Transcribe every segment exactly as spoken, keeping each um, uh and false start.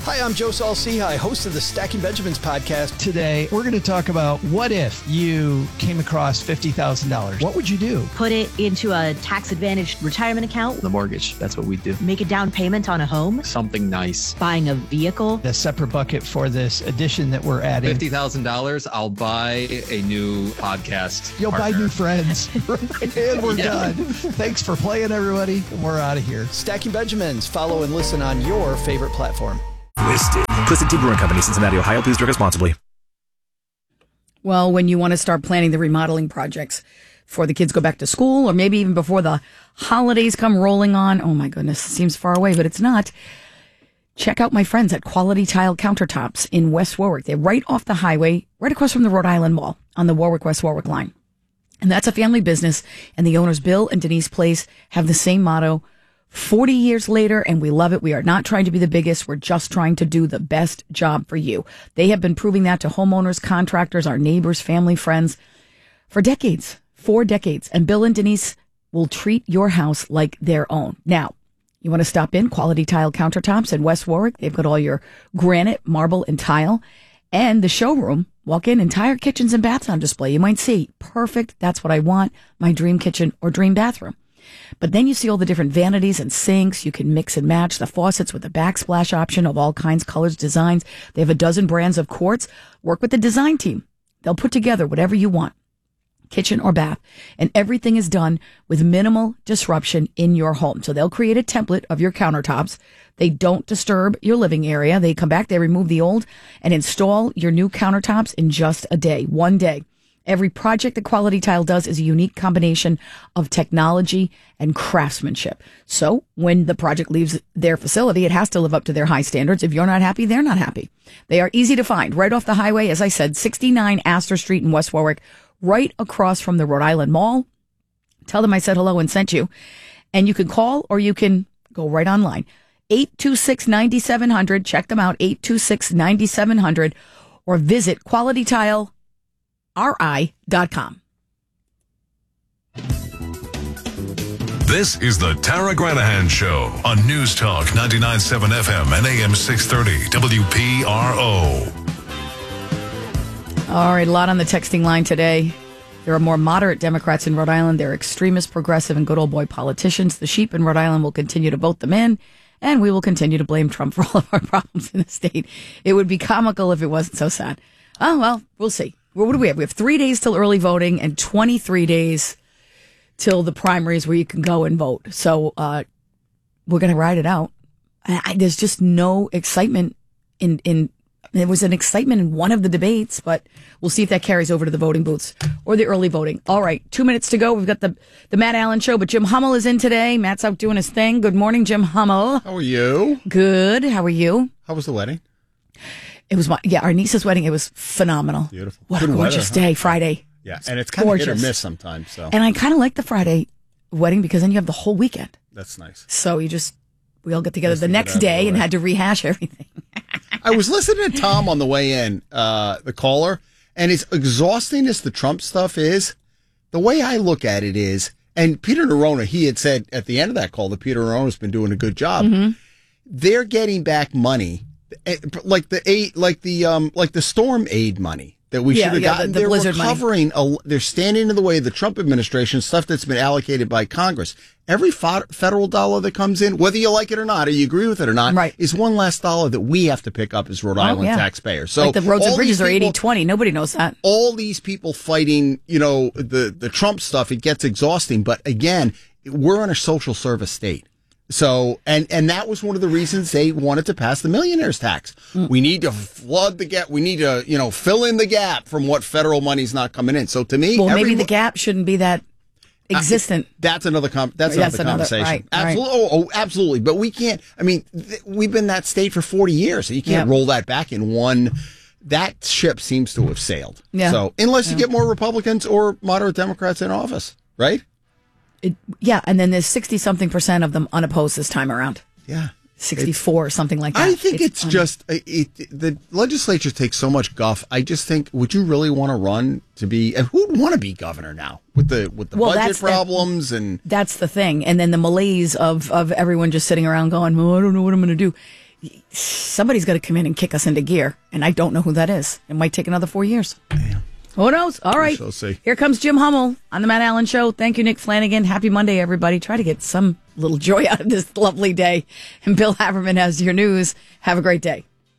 Hi, I'm Joe Saul-Sehy, host of the Stacking Benjamins podcast. Today, we're going to talk about what if you came across fifty thousand dollars. What would you do? Put it into a tax-advantaged retirement account. The mortgage, that's what we do. Make a down payment on a home. Something nice. Buying a vehicle. A separate bucket for this addition that we're adding. fifty thousand dollars, I'll buy a new podcast You'll partner. buy new friends. And we're Yeah. done. Thanks for playing, everybody. We're out of here. Stacking Benjamins. Follow and listen on your favorite platform. Twisted. Twisted Tea Brewing Company, Cincinnati, Ohio. Please drink responsibly. Well, when you want to start planning the remodeling projects before the kids go back to school, or maybe even before the holidays come rolling on. Oh my goodness, it seems far away, but it's not. Check out my friends at Quality Tile Countertops in West Warwick. They're right off the highway, right across from the Rhode Island Mall on the Warwick-West Warwick line. And that's a family business, and the owners, Bill and Denise Place, have the same motto. forty years later, and we love it. We are not trying to be the biggest. We're just trying to do the best job for you. They have been proving that to homeowners, contractors, our neighbors, family, friends for decades, four decades. And Bill and Denise will treat your house like their own. Now, you want to stop in Quality Tile Countertops in West Warwick. They've got all your granite, marble, and tile. And the showroom, walk in, entire kitchens and baths on display. You might see, perfect, that's what I want, my dream kitchen or dream bathroom. But then you see all the different vanities and sinks. You can mix and match the faucets with the backsplash option of all kinds, colors, designs. They have a dozen brands of quartz. Work with the design team. They'll put together whatever you want, kitchen or bath, and everything is done with minimal disruption in your home. So they'll create a template of your countertops. They don't disturb your living area. They come back, they remove the old, and install your new countertops in just a day, one day. Every project that Quality Tile does is a unique combination of technology and craftsmanship. So when the project leaves their facility, it has to live up to their high standards. If you're not happy, they're not happy. They are easy to find right off the highway. As I said, sixty-nine Astor Street in West Warwick, right across from the Rhode Island Mall. Tell them I said hello and sent you. And you can call or you can go right online. eight two six, nine seven zero zero. Check them out, eight two six, nine seven zero zero. Or visit Quality Tile R I dot com. This is the Tara Granahan Show on News Talk ninety-nine point seven F M and A M six thirty W P R O. All right, a lot on the texting line today. There are more moderate Democrats in Rhode Island. They're extremist, progressive, and good old boy politicians. The sheep in Rhode Island will continue to vote them in, and we will continue to blame Trump for all of our problems in the state. It would be comical if it wasn't so sad. Oh, well, we'll see. What do we have? We have three days till early voting and twenty-three days till the primaries where you can go and vote. So uh, we're going to ride it out. I, I, there's just no excitement in, in, there was an excitement in one of the debates, but we'll see if that carries over to the voting booths or the early voting. All right, two minutes to go. We've got the, the Matt Allen Show, but Jim Hummel is in today. Matt's out doing his thing. Good morning, Jim Hummel. How are you? Good. How are you? How was the wedding? It was my, yeah, our niece's wedding. It was phenomenal. Beautiful. What Good a gorgeous weather, huh? day, Friday. Yeah, and it's kind of hit or Gorgeous. miss sometimes. So And I kind of like the Friday wedding because then you have the whole weekend. that's nice. So you just, we all get together Nice the to get next out of the day and way. had to rehash everything. I was listening to Tom on the way in, uh, the caller, and as exhausting as the Trump stuff is, the way I look at it is, and Peter Nerona, he had said at the end of that call that Peter Nerona's been doing a good job. Mm-hmm. They're getting back money, eh, like the aid, like the um, like the storm aid money that we Yeah, should have yeah, the- gotten. the they're blizzard money. recovering. A, they're standing in the way of the Trump administration stuff that's been allocated by Congress. Every fo- federal dollar that comes in, whether you like it or not, or you agree with it or not, Right. is one less dollar that we have to pick up as Rhode Oh, Island yeah. taxpayers. So like the roads and all bridges these are people- eighty twenty. Nobody knows that. all these people fighting, you know, the, the Trump stuff, it gets exhausting. But again, we're in a social service state. So, and, and that was one of the reasons they wanted to pass the millionaire's tax. Mm. We need to flood the gap. We need to, you know, fill in the gap from what federal money's not coming in. So to me, Well, maybe everyone- the gap shouldn't be that existent. That's another com- that's, That's another another- conversation. right, right. Absolutely. Oh, oh, absolutely. But we can't. I mean, th- we've been that state for forty years. So you can't Yep. roll that back in one. That ship seems to have sailed. Yeah. So unless you get more Republicans or moderate Democrats in office, right? It, yeah, and then there's sixty something percent of them unopposed this time around. Yeah. sixty-four or something like that. I think it's, un- just it, it, the legislature takes so much guff. I just think, would you really want to run to be? And who'd want to be governor now with the with the Well, budget that's- problems and That's the thing. And then the malaise of, of everyone just sitting around going, well, I don't know what I'm going to do. somebody's got to come in and kick us into gear, and I don't know who that is. It might take another four years. Damn. Who knows? All right. We'll see. Here comes Jim Hummel on the Matt Allen Show. Thank you, Nick Flanagan. Happy Monday, everybody. Try to get some little joy out of this lovely day. And Bill Haverman has your news. Have a great day.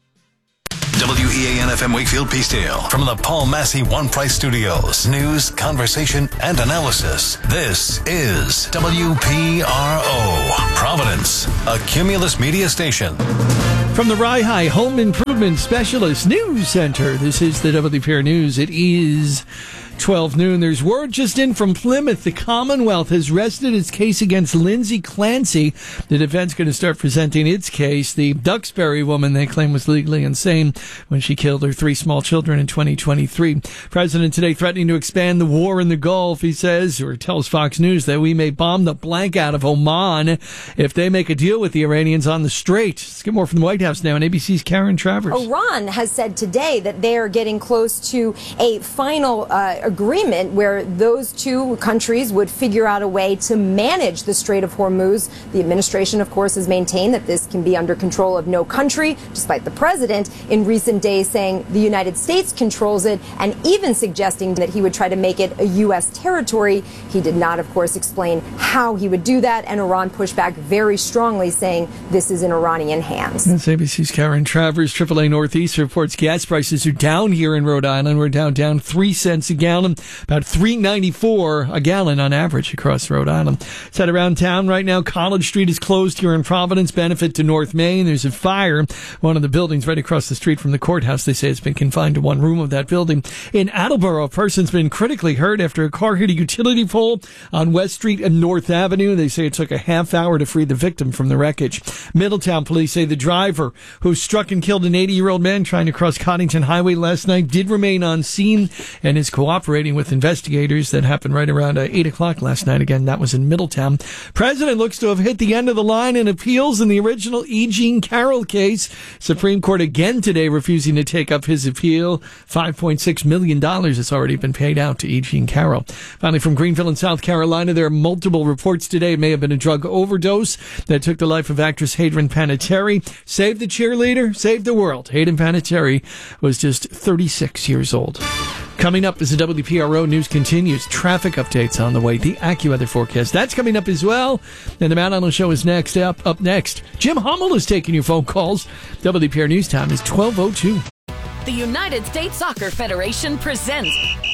W E A N F M Wakefield Peacedale from the Paul Massey One Price Studios. News, conversation, and analysis. This is W P R O, Providence, a Cumulus media station. From the Rye Home Improvement Specialist News Center, this is the W P R News. It is twelve noon. There's word just in from Plymouth. The Commonwealth has rested its case against Lindsay Clancy. The defense going to start presenting its case. The Duxbury woman they claim was legally insane when she killed her three small children in twenty twenty-three. President today threatening to expand the war in the Gulf. He says, or tells Fox News, that we may bomb the blank out of Oman if they make a deal with the Iranians on the Strait. Let's get more from the White House now on A B C's Karen Travers. Iran has said today that they are getting close to a final uh, agreement where those two countries would figure out a way to manage the Strait of Hormuz. The administration, of course, has maintained that this can be under control of no country, despite the president in recent days saying the United States controls it and even suggesting that he would try to make it a U S territory. He did not, of course, explain how he would do that, and Iran pushed back very strongly, saying this is in Iranian hands. That's A B C's Karen Travers. triple A Northeast reports gas prices are down here in Rhode Island. We're down down three cents a gallon, about three ninety-four a gallon on average across Rhode Island. It's head around town right now. College Street is closed here in Providence. Benefit to North Main. There's a fire. One of the buildings right across the street from the courthouse. They say it's been confined to one room of that building. In Attleboro, a person's been critically hurt after a car hit a utility pole on West Street and North Avenue. They say it took a half hour to free the victim from the wreckage. Middletown police say the driver who struck and killed an eighty-year-old man trying to cross Coddington Highway last night did remain on scene and is cooperating with investigators. That happened right around uh, eight o'clock last night. Again, that was in Middletown. President looks to have hit the end of the line in appeals in the original E. Jean Carroll case. Supreme Court again today refusing to take up his appeal. five point six million dollars has already been paid out to E. Jean Carroll. Finally, from Greenville in South Carolina, there are multiple reports today. It may have been a drug overdose that took the life of actress Hayden Panettiere. Save the cheerleader, save the world. Hayden Panettiere was just thirty-six years old. Coming up as the W P R O news continues, traffic updates on the way, the AccuWeather forecast. That's coming up as well. And the Matt Allen Show is next up. Up next, Jim Hummel is taking your phone calls. W P R News time is twelve oh two. The United States Soccer Federation presents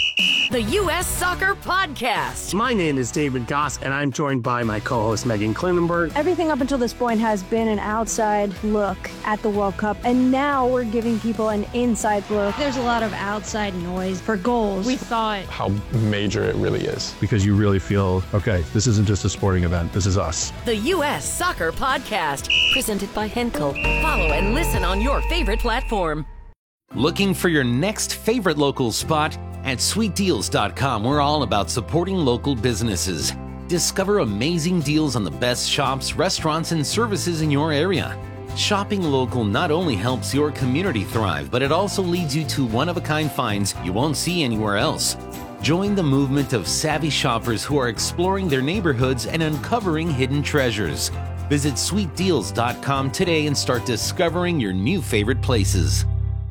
the U S Soccer Podcast. My name is David Goss, and I'm joined by my co-host Megan Klinenberg. Everything up until this point has been an outside look at the World Cup, and now we're giving people an inside look. There's a lot of outside noise for goals. We thought how major it really is. Because you really feel, okay, this isn't just a sporting event, this is us. The U S Soccer Podcast, presented by Henkel. Follow and listen on your favorite platform. Looking for your next favorite local spot? At sweet deals dot com, we're all about supporting local businesses. Discover amazing deals on the best shops, restaurants, and services in your area. Shopping local not only helps your community thrive, but it also leads you to one-of-a-kind finds you won't see anywhere else. Join the movement of savvy shoppers who are exploring their neighborhoods and uncovering hidden treasures. Visit sweet deals dot com today and start discovering your new favorite places.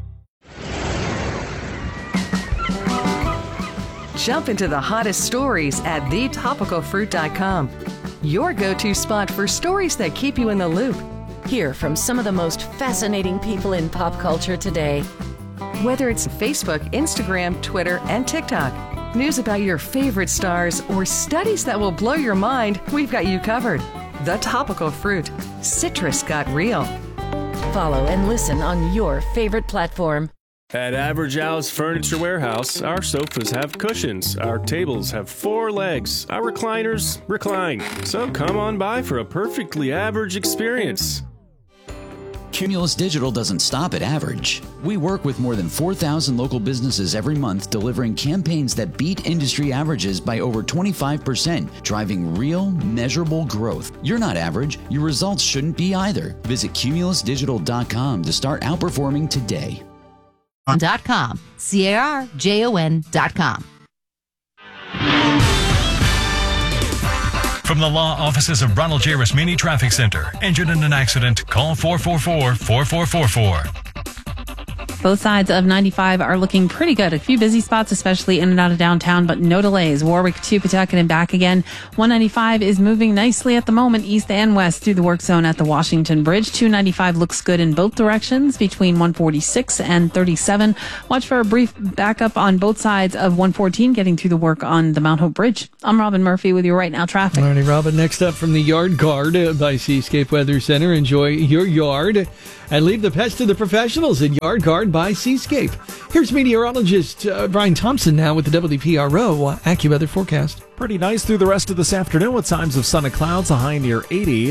Jump into the hottest stories at the topical fruit dot com. Your go-to spot for stories that keep you in the loop. Hear from some of the most fascinating people in pop culture today. Whether it's Facebook, Instagram, Twitter, and TikTok, news about your favorite stars, or studies that will blow your mind, we've got you covered. The Topical Fruit. Citrus got real. Follow and listen on your favorite platform. At Average Al's Furniture Warehouse, our sofas have cushions, our tables have four legs, our recliners recline. So come on by for a perfectly average experience. Cumulus Digital doesn't stop at average. We work with more than four thousand local businesses every month, delivering campaigns that beat industry averages by over twenty-five percent, driving real, measurable growth. You're not average. Your results shouldn't be either. Visit cumulus digital dot com to start outperforming today. Dot com. C A R J O N dot com. From the law offices of Ronald J. Rasmini Traffic Center. Injured in an accident? Call four four four, four four four four. Both sides of ninety-five are looking pretty good. A few busy spots, especially in and out of downtown, but no delays. Warwick to Pawtucket and back again. one ninety-five is moving nicely at the moment, east and west through the work zone at the Washington Bridge. two ninety-five looks good in both directions between one forty-six and thirty-seven. Watch for a brief backup on both sides of one fourteen getting through the work on the Mount Hope Bridge. I'm Robin Murphy with your Right Now traffic. All righty, Robin. Next up from the Yard Guard by Seascape Weather Center. Enjoy your yard and leave the pest to the professionals at Yard Guard by Seascape. Here's meteorologist uh, Brian Thompson now with the W P R O AccuWeather forecast. Pretty nice through the rest of this afternoon with times of sun and clouds, a high near eighty.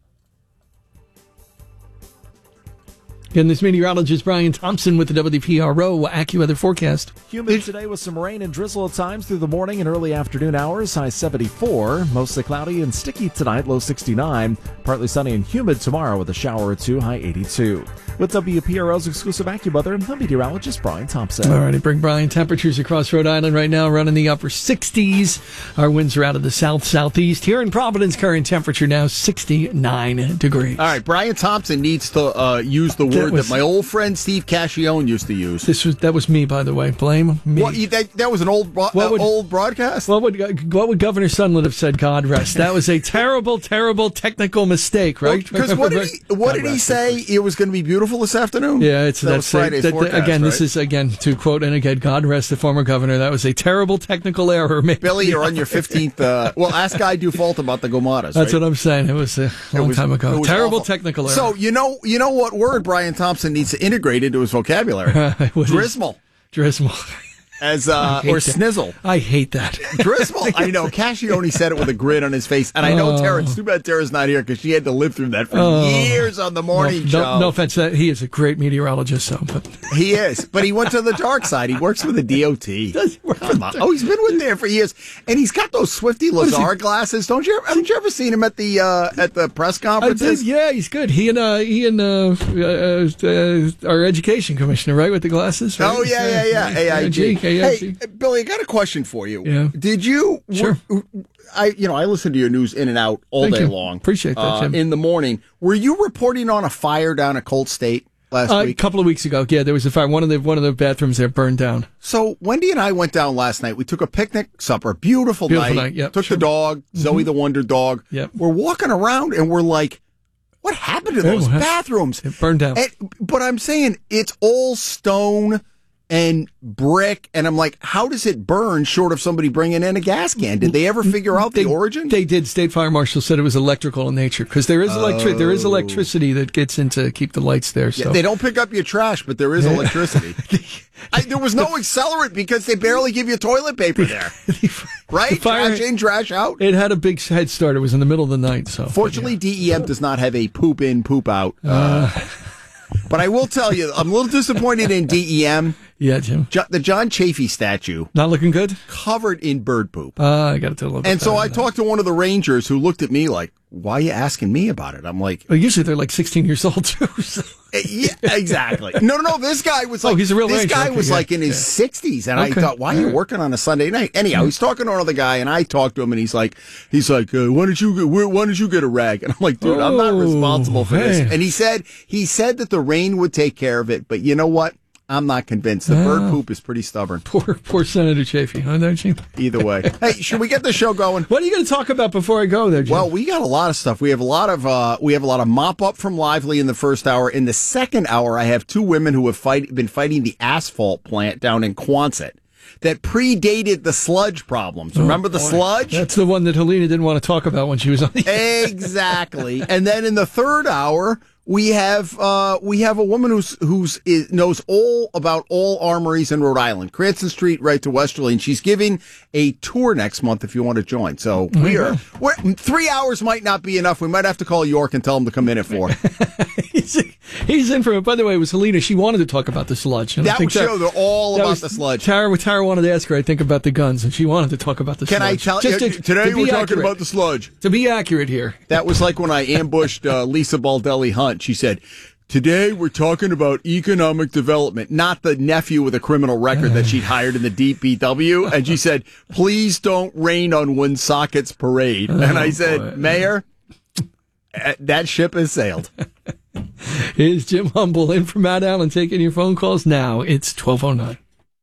Again, this meteorologist Brian Thompson with the W P R O AccuWeather forecast. Humid today with some rain and drizzle at times through the morning and early afternoon hours, high seventy-four. Mostly cloudy and sticky tonight, low sixty-nine. Partly sunny and humid tomorrow with a shower or two, high eighty-two. With W P R O's exclusive AccuWeather, I'm meteorologist Brian Thompson. All righty, bring Brian. Temperatures across Rhode Island right now running the upper sixties. Our winds are out of the south-southeast. Here in Providence, current temperature now sixty-nine degrees. All right, Brian Thompson needs to uh, use the word that, was, that my old friend Steve Cascione used to use. This was That was me, by the way. Blame me. What, that, that was an old uh, would, old broadcast? What would, what would Governor Sunland have said, God rest? That was a terrible, terrible technical mistake, right? Because well, what did he, what did he say? It was going to be beautiful this afternoon? Yeah, it's that that's was Friday's that, forecast, again. right? This is again to quote and again. God rest the former governor. That was a terrible technical error. Made Billy, you're on your fifteenth. Uh, well, ask Guy Dufault about the Gomatas. That's right? what I'm saying. It was a long was, time ago. Terrible awful. technical error. So you know, you know what word Brian Thompson needs to integrate into his vocabulary? Drismal. Drismal. As uh, or that. snizzle. I hate that. Drismal. I know. Cascione said it with a grin on his face, and I know oh. Tara. It's too bad Tara's not here because she had to live through that for oh. years on the morning no, show. No, no offense, that he is a great meteorologist. So, but he is, but he went to the dark side. He works for the D O T. Does he work Come on. Oh, he's been with there for years, and he's got those Swifty Lazar glasses. Don't you? Ever, haven't you ever seen him at the uh, at the press conferences? I did, yeah, he's good. He and uh, he and uh, uh, uh, our education commissioner, right, with the glasses. Right? Oh yeah, yeah, yeah. A I G. Hey, Billy, I got a question for you. Yeah. Did you? Sure. I, you know, I listen to your news in and out all Thank day you. long. Appreciate that, uh, Jim. In the morning, were you reporting on a fire down at Colt State last uh, week? A couple of weeks ago, yeah, there was a fire. One of the one of the bathrooms there burned down. So Wendy and I went down last night. We took a picnic supper, beautiful, beautiful night. night yep, took sure. the dog, mm-hmm. Zoe the Wonder Dog. Yep. We're walking around and we're like, what happened to those yeah, bathrooms? It burned down. And, but I'm saying it's all stone and brick, and I'm like, how does it burn short of somebody bringing in a gas can? Did they ever figure out they, the origin? They did. State Fire Marshal said it was electrical in nature because there is electric. Oh. There is electricity that gets in to keep the lights there. So Yeah, they don't pick up your trash, but there is electricity. I, there was no accelerant because they barely give you toilet paper there. Right? The fire, trash in, trash out. It had a big head start. It was in the middle of the night. So Fortunately, yeah. D E M does not have a poop in, poop out. Uh, uh, but I will tell you, I'm a little disappointed in D E M. Yeah, Jim. Jo- the John Chafee statue. Not looking good? Covered in bird poop. Uh, I got to tell a little bit And so I that. talked to one of the rangers who looked at me like, why are you asking me about it? I'm like... Well, usually they're like sixteen years old, too. So. Yeah, exactly. No, no, no. This guy was like... Oh, he's a real This ranger. guy okay, was yeah, like in his yeah. sixties, and okay. I thought, why are you right. working on a Sunday night? Anyhow, he's talking to another guy, and I talked to him, and he's like, he's like, uh, why don't you get, where, why don't you get a rag? And I'm like, dude, I'm not responsible for oh, this. hey. And he said, he said that the rain would take care of it, but you know what? I'm not convinced. The oh. bird poop is pretty stubborn. Poor, poor Senator Chafee, huh, don't you? Either way. Hey, should we get the show going? What are you going to talk about before I go there, Jim? Well, we got a lot of stuff. We have a lot of uh, we have a lot of mop up from Lively in the first hour. In the second hour, I have two women who have fight, been fighting the asphalt plant down in Quonset that predated the sludge problems. Remember oh, the sludge? That's the one that Helena didn't want to talk about when she was on the Exactly. And then in the third hour, we have uh, we have a woman who's who's is, knows all about all armories in Rhode Island, Cranston Street, right to Westerly, and she's giving a tour next month if you want to join. So we are we're, three hours might not be enough. We might have to call York and tell him to come in at four. he's, he's in for it. By the way, it was Helena. She wanted to talk about the sludge. And that I think would show they're all about was, the sludge. Tara, Tara wanted to ask her, I think, about the guns, and she wanted to talk about the Can sludge. Can I tell Just you? to, Today to we're talking accurate. about the sludge. To be accurate here. That was like when I ambushed uh, Lisa Baldelli Hunt. She said, Today we're talking about economic development, not the nephew with a criminal record that she'd hired in the D P W. And she said, please don't rain on Woonsocket's parade. And I said, oh, Mayor, that ship has sailed. Here's Jim Humble in from Mount Allen taking your phone calls now. It's twelve oh nine.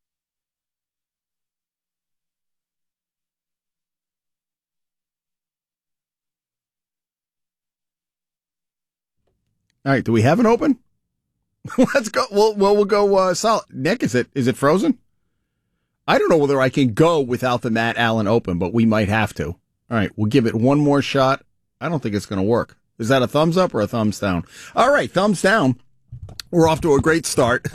All right, do we have an open? Let's go. Well, well, we'll go uh, solid. Nick, is it is it frozen? I don't know whether I can go without the Matt Allen open, but we might have to. All right, we'll give it one more shot. I don't think it's going to work. Is that a thumbs up or a thumbs down? All right, thumbs down. We're off to a great start.